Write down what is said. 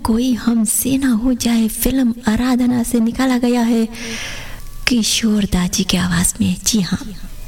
कोई हमसे ना हो जाए फिल्म आराधना से निकाला गया है किशोर दा जी की आवाज में। जी हाँ,